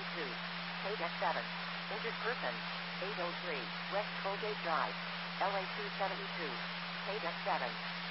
272. Paydeck 7. Injured person. 803. West Colgate Drive. LA 272. Paydeck 7.